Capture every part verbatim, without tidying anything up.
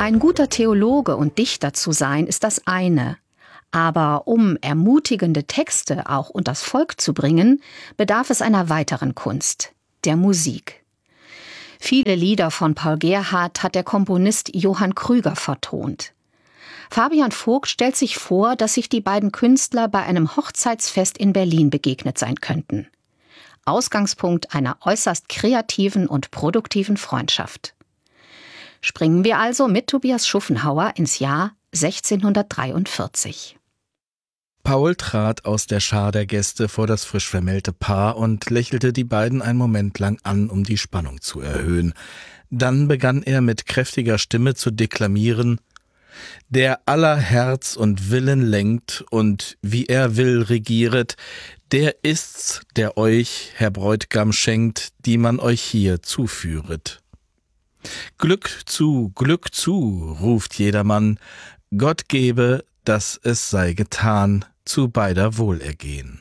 Ein guter Theologe und Dichter zu sein, ist das eine. Aber um ermutigende Texte auch unters Volk zu bringen, bedarf es einer weiteren Kunst, der Musik. Viele Lieder von Paul Gerhardt hat der Komponist Johann Krüger vertont. Fabian Vogt stellt sich vor, dass sich die beiden Künstler bei einem Hochzeitsfest in Berlin begegnet sein könnten. Ausgangspunkt einer äußerst kreativen und produktiven Freundschaft. Springen wir also mit Tobias Schuffenhauer ins Jahr sechzehnhundertdreiundvierzig. Paul trat aus der Schar der Gäste vor das frisch vermählte Paar und lächelte die beiden einen Moment lang an, um die Spannung zu erhöhen. Dann begann er mit kräftiger Stimme zu deklamieren: »Der aller Herz und Willen lenkt und wie er will regieret, der ist's, der euch, Herr Bräut'gam, schenkt, die man euch hier zuführet. Glück zu, Glück zu, ruft jedermann, Gott gebe, dass es sei getan, zu beider Wohlergehen.«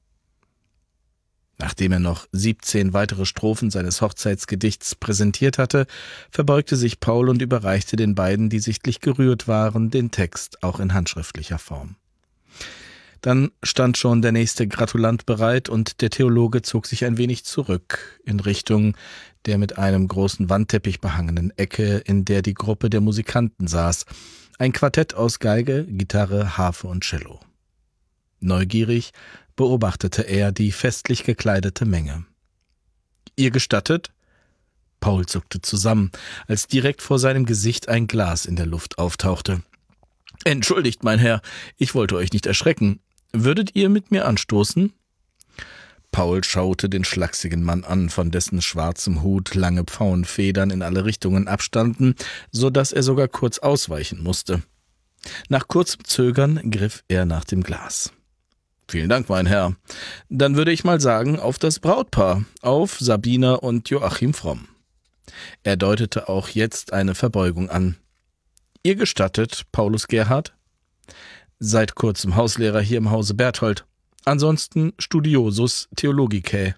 Nachdem er noch siebzehn weitere Strophen seines Hochzeitsgedichts präsentiert hatte, verbeugte sich Paul und überreichte den beiden, die sichtlich gerührt waren, den Text auch in handschriftlicher Form. Dann stand schon der nächste Gratulant bereit und der Theologe zog sich ein wenig zurück in Richtung der mit einem großen Wandteppich behangenen Ecke, in der die Gruppe der Musikanten saß. Ein Quartett aus Geige, Gitarre, Harfe und Cello. Neugierig beobachtete er die festlich gekleidete Menge. »Ihr gestattet?« Paul zuckte zusammen, als direkt vor seinem Gesicht ein Glas in der Luft auftauchte. »Entschuldigt, mein Herr, ich wollte euch nicht erschrecken. Würdet ihr mit mir anstoßen?« Paul schaute den schlachsigen Mann an, von dessen schwarzem Hut lange Pfauenfedern in alle Richtungen abstanden, so dass er sogar kurz ausweichen musste. Nach kurzem Zögern griff er nach dem Glas. »Vielen Dank, mein Herr. Dann würde ich mal sagen, auf das Brautpaar, auf Sabina und Joachim Fromm.« Er deutete auch jetzt eine Verbeugung an. »Ihr gestattet, Paulus Gerhardt?« »Seit kurzem Hauslehrer hier im Hause Berthold. Ansonsten Studiosus Theologicae.«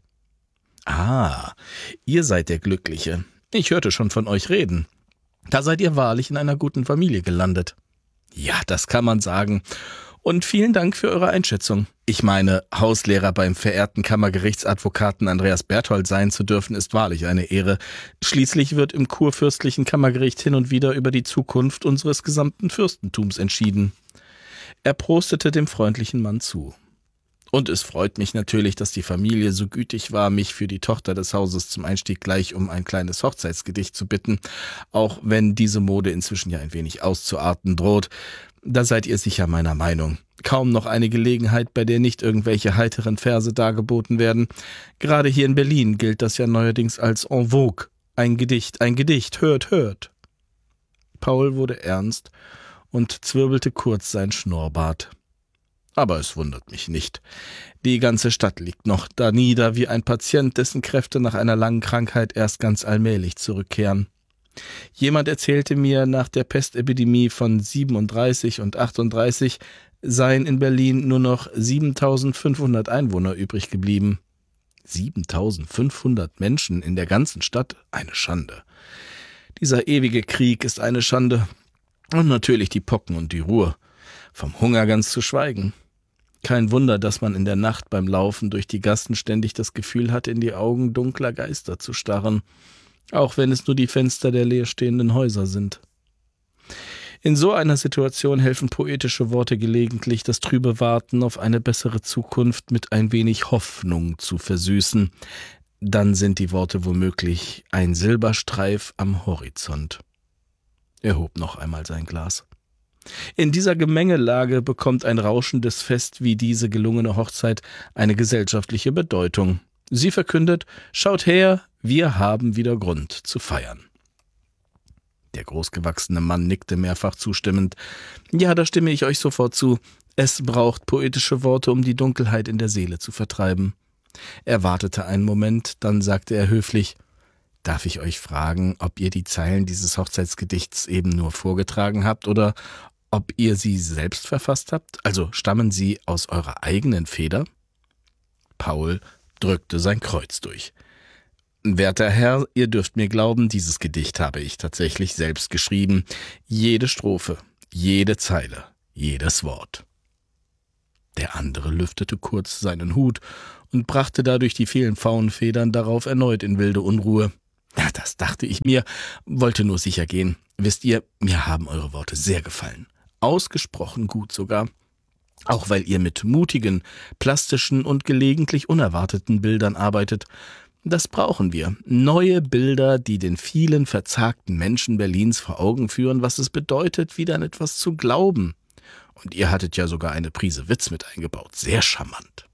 »Ah, ihr seid der Glückliche. Ich hörte schon von euch reden. Da seid ihr wahrlich in einer guten Familie gelandet.« »Ja, das kann man sagen. Und vielen Dank für eure Einschätzung. Ich meine, Hauslehrer beim verehrten Kammergerichtsadvokaten Andreas Berthold sein zu dürfen, ist wahrlich eine Ehre. Schließlich wird im kurfürstlichen Kammergericht hin und wieder über die Zukunft unseres gesamten Fürstentums entschieden.« Er prostete dem freundlichen Mann zu. »Und es freut mich natürlich, dass die Familie so gütig war, mich für die Tochter des Hauses zum Einstieg gleich um ein kleines Hochzeitsgedicht zu bitten, auch wenn diese Mode inzwischen ja ein wenig auszuarten droht. Da seid ihr sicher meiner Meinung. Kaum noch eine Gelegenheit, bei der nicht irgendwelche heiteren Verse dargeboten werden. Gerade hier in Berlin gilt das ja neuerdings als en vogue. Ein Gedicht, ein Gedicht, hört, hört.« Paul wurde ernst und zwirbelte kurz sein Schnurrbart. »Aber es wundert mich nicht. Die ganze Stadt liegt noch da nieder wie ein Patient, dessen Kräfte nach einer langen Krankheit erst ganz allmählich zurückkehren. Jemand erzählte mir, nach der Pestepidemie von siebenunddreißig und achtunddreißig seien in Berlin nur noch siebentausendfünfhundert Einwohner übrig geblieben. siebentausendfünfhundert Menschen in der ganzen Stadt? Eine Schande. Dieser ewige Krieg ist eine Schande. Und natürlich die Pocken und die Ruhr. Vom Hunger ganz zu schweigen. Kein Wunder, dass man in der Nacht beim Laufen durch die Gassen ständig das Gefühl hat, in die Augen dunkler Geister zu starren, auch wenn es nur die Fenster der leerstehenden Häuser sind. In so einer Situation helfen poetische Worte gelegentlich, das trübe Warten auf eine bessere Zukunft mit ein wenig Hoffnung zu versüßen. Dann sind die Worte womöglich ein Silberstreif am Horizont. Er hob noch einmal sein Glas. In dieser Gemengelage bekommt ein rauschendes Fest wie diese gelungene Hochzeit eine gesellschaftliche Bedeutung. Sie verkündet: Schaut her, wir haben wieder Grund zu feiern. Der großgewachsene Mann nickte mehrfach zustimmend. »Ja, da stimme ich euch sofort zu. Es braucht poetische Worte, um die Dunkelheit in der Seele zu vertreiben.« Er wartete einen Moment, dann sagte er höflich: »Darf ich euch fragen, ob ihr die Zeilen dieses Hochzeitsgedichts eben nur vorgetragen habt oder ob ihr sie selbst verfasst habt? Also stammen sie aus eurer eigenen Feder?« Paul drückte sein Kreuz durch. Werter Herr, ihr dürft mir glauben, dieses Gedicht habe ich tatsächlich selbst geschrieben. Jede Strophe, jede Zeile, jedes Wort. Der andere lüftete kurz seinen Hut und brachte dadurch die vielen Pfauenfedern darauf erneut in wilde Unruhe. Ja, das dachte ich mir, wollte nur sicher gehen. Wisst ihr, mir haben eure Worte sehr gefallen. Ausgesprochen gut sogar. Auch weil ihr mit mutigen, plastischen und gelegentlich unerwarteten Bildern arbeitet. Das brauchen wir. Neue Bilder, die den vielen verzagten Menschen Berlins vor Augen führen, was es bedeutet, wieder an etwas zu glauben. Und ihr hattet ja sogar eine Prise Witz mit eingebaut. Sehr charmant.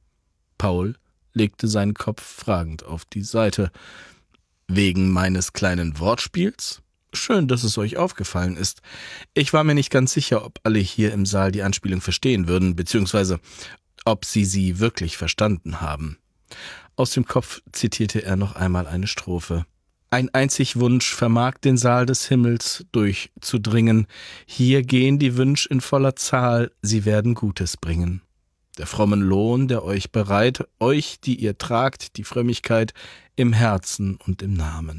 Paul legte seinen Kopf fragend auf die Seite. Wegen meines kleinen Wortspiels? Schön, dass es euch aufgefallen ist. Ich war mir nicht ganz sicher, ob alle hier im Saal die Anspielung verstehen würden, beziehungsweise ob sie sie wirklich verstanden haben. Aus dem Kopf zitierte er noch einmal eine Strophe. Ein einzig Wunsch vermag den Saal des Himmels durchzudringen. Hier gehen die Wünsch in voller Zahl, sie werden Gutes bringen. Der frommen Lohn, der euch bereit, euch, die ihr tragt, die Frömmigkeit im Herzen und im Namen.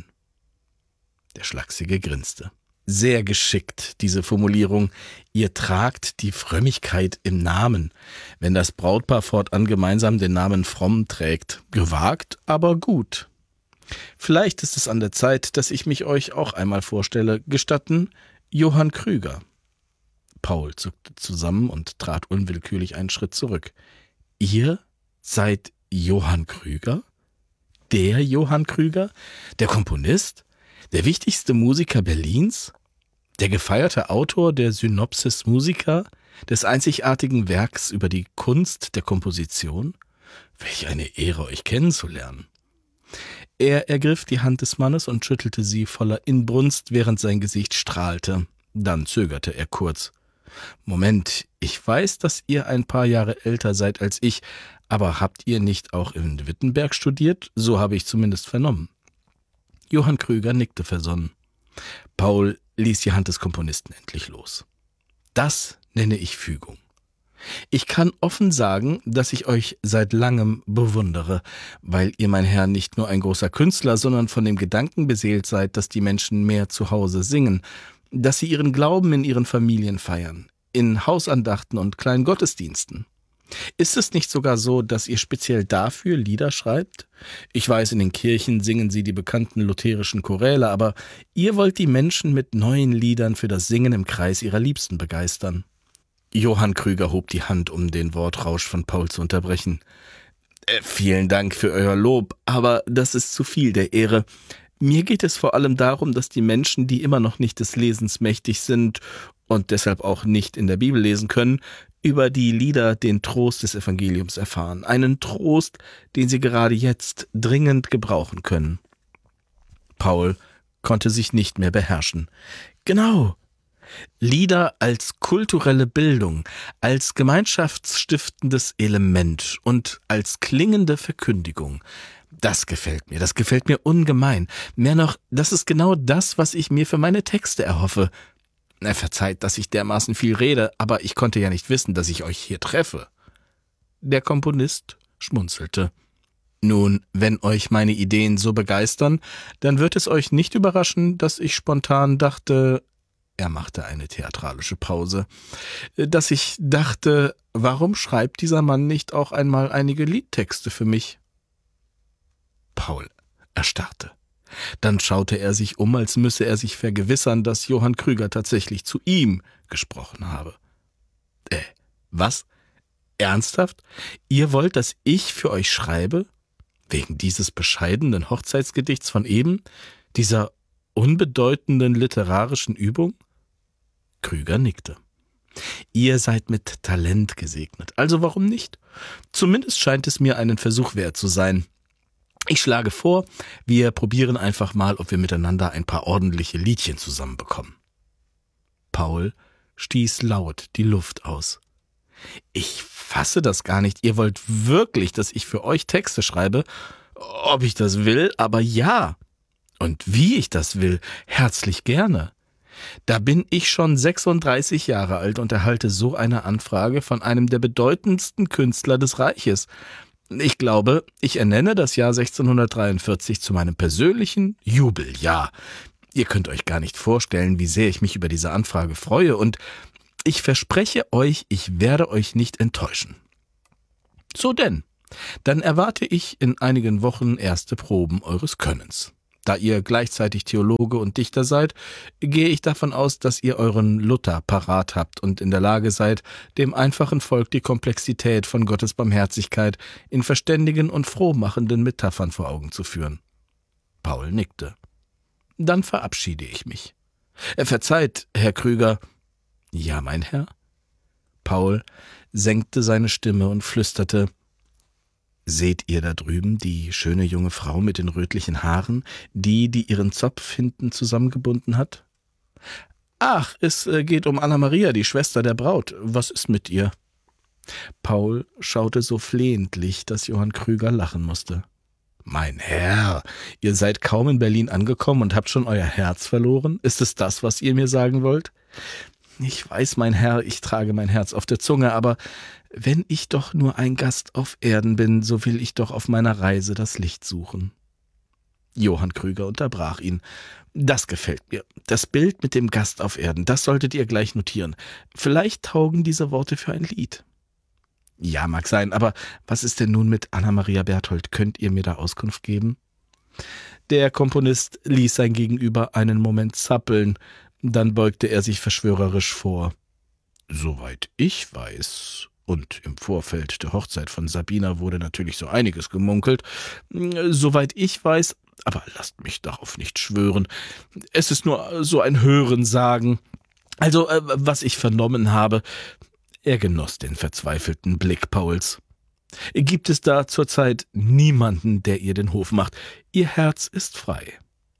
Der Schlachsige grinste. Sehr geschickt, diese Formulierung. Ihr tragt die Frömmigkeit im Namen. Wenn das Brautpaar fortan gemeinsam den Namen Fromm trägt. Gewagt, aber gut. Vielleicht ist es an der Zeit, dass ich mich euch auch einmal vorstelle. Gestatten, Johann Krüger. Paul zuckte zusammen und trat unwillkürlich einen Schritt zurück. Ihr seid Johann Krüger? Der Johann Krüger? Der Komponist? Der wichtigste Musiker Berlins? Der gefeierte Autor der Synopsis Musica, des einzigartigen Werks über die Kunst der Komposition? Welch eine Ehre, euch kennenzulernen. Er ergriff die Hand des Mannes und schüttelte sie voller Inbrunst, während sein Gesicht strahlte. Dann zögerte er kurz. Moment, ich weiß, dass ihr ein paar Jahre älter seid als ich, aber habt ihr nicht auch in Wittenberg studiert? So habe ich zumindest vernommen. Johann Krüger nickte versonnen. Paul ließ die Hand des Komponisten endlich los. Das nenne ich Fügung. Ich kann offen sagen, dass ich euch seit langem bewundere, weil ihr, mein Herr, nicht nur ein großer Künstler, sondern von dem Gedanken beseelt seid, dass die Menschen mehr zu Hause singen, dass sie ihren Glauben in ihren Familien feiern, in Hausandachten und kleinen Gottesdiensten. Ist es nicht sogar so, dass ihr speziell dafür Lieder schreibt? Ich weiß, in den Kirchen singen sie die bekannten lutherischen Choräle, aber ihr wollt die Menschen mit neuen Liedern für das Singen im Kreis ihrer Liebsten begeistern. Johann Krüger hob die Hand, um den Wortrausch von Paul zu unterbrechen. Äh, vielen Dank für euer Lob, aber das ist zu viel der Ehre. Mir geht es vor allem darum, dass die Menschen, die immer noch nicht des Lesens mächtig sind und deshalb auch nicht in der Bibel lesen können, über die Lieder den Trost des Evangeliums erfahren. Einen Trost, den sie gerade jetzt dringend gebrauchen können. Paul konnte sich nicht mehr beherrschen. Genau. Lieder als kulturelle Bildung, als gemeinschaftsstiftendes Element und als klingende Verkündigung. Das gefällt mir, das gefällt mir ungemein. Mehr noch, das ist genau das, was ich mir für meine Texte erhoffe. Er verzeiht, dass ich dermaßen viel rede, aber ich konnte ja nicht wissen, dass ich euch hier treffe. Der Komponist schmunzelte. Nun, wenn euch meine Ideen so begeistern, dann wird es euch nicht überraschen, dass ich spontan dachte, er machte eine theatralische Pause, dass ich dachte, warum schreibt dieser Mann nicht auch einmal einige Liedtexte für mich? Paul erstarrte. Dann schaute er sich um, als müsse er sich vergewissern, dass Johann Krüger tatsächlich zu ihm gesprochen habe. Äh, was? Ernsthaft? Ihr wollt, dass ich für euch schreibe? Wegen dieses bescheidenen Hochzeitsgedichts von eben? Dieser unbedeutenden literarischen Übung? Krüger nickte. Ihr seid mit Talent gesegnet, also warum nicht? Zumindest scheint es mir einen Versuch wert zu sein. Ich schlage vor, wir probieren einfach mal, ob wir miteinander ein paar ordentliche Liedchen zusammenbekommen. Paul stieß laut die Luft aus. Ich fasse das gar nicht. Ihr wollt wirklich, dass ich für euch Texte schreibe? Ob ich das will? Aber ja. Und wie ich das will? Herzlich gerne. Da bin ich schon sechsunddreißig Jahre alt und erhalte so eine Anfrage von einem der bedeutendsten Künstler des Reiches. Ich glaube, ich ernenne das Jahr sechzehnhundertdreiundvierzig zu meinem persönlichen Jubeljahr. Ihr könnt euch gar nicht vorstellen, wie sehr ich mich über diese Anfrage freue, und ich verspreche euch, ich werde euch nicht enttäuschen. So denn, dann erwarte ich in einigen Wochen erste Proben eures Könnens. Da ihr gleichzeitig Theologe und Dichter seid, gehe ich davon aus, dass ihr euren Luther parat habt und in der Lage seid, dem einfachen Volk die Komplexität von Gottes Barmherzigkeit in verständigen und frohmachenden Metaphern vor Augen zu führen. Paul nickte. Dann verabschiede ich mich. Verzeiht, Herr Krüger. Ja, mein Herr? Paul senkte seine Stimme und flüsterte: Seht ihr da drüben die schöne junge Frau mit den rötlichen Haaren, die, die ihren Zopf hinten zusammengebunden hat? Ach, es geht um Anna-Maria, die Schwester der Braut. Was ist mit ihr? Paul schaute so flehentlich, dass Johann Krüger lachen musste. Mein Herr, ihr seid kaum in Berlin angekommen und habt schon euer Herz verloren? Ist es das, was ihr mir sagen wollt? Ich weiß, mein Herr, ich trage mein Herz auf der Zunge, aber wenn ich doch nur ein Gast auf Erden bin, so will ich doch auf meiner Reise das Licht suchen. Johann Krüger unterbrach ihn. Das gefällt mir. Das Bild mit dem Gast auf Erden, das solltet ihr gleich notieren. Vielleicht taugen diese Worte für ein Lied. Ja, mag sein, aber was ist denn nun mit Anna-Maria Berthold? Könnt ihr mir da Auskunft geben? Der Komponist ließ sein Gegenüber einen Moment zappeln, dann beugte er sich verschwörerisch vor. Soweit ich weiß, und im Vorfeld der Hochzeit von Sabina wurde natürlich so einiges gemunkelt, soweit ich weiß, aber lasst mich darauf nicht schwören, es ist nur so ein Hörensagen. Also, äh, was ich vernommen habe. Er genoss den verzweifelten Blick Pauls. Gibt es da zurzeit niemanden, der ihr den Hof macht? Ihr Herz ist frei.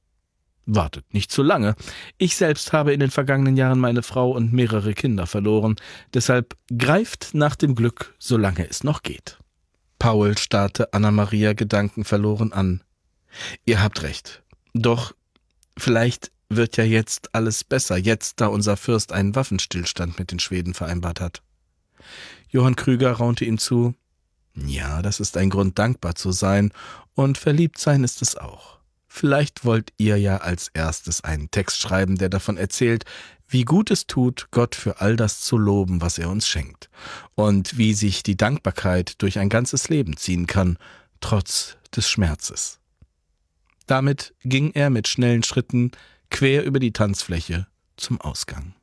Wartet nicht zu lange. Ich selbst habe in den vergangenen Jahren meine Frau und mehrere Kinder verloren. Deshalb greift nach dem Glück, solange es noch geht. Paul starrte Anna-Maria gedankenverloren an. Ihr habt recht. Doch vielleicht wird ja jetzt alles besser, jetzt, da unser Fürst einen Waffenstillstand mit den Schweden vereinbart hat. Johann Krüger raunte ihm zu. Ja, das ist ein Grund, dankbar zu sein, und verliebt sein ist es auch. Vielleicht wollt ihr ja als erstes einen Text schreiben, der davon erzählt, wie gut es tut, Gott für all das zu loben, was er uns schenkt, und wie sich die Dankbarkeit durch ein ganzes Leben ziehen kann, trotz des Schmerzes. Damit ging er mit schnellen Schritten quer über die Tanzfläche zum Ausgang.